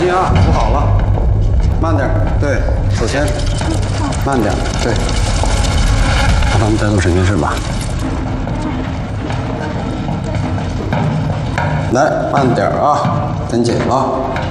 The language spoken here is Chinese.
心啊，扶好了，慢点，对，手先，慢点，对。把他们带到审讯室吧。来，慢点啊，跟紧了。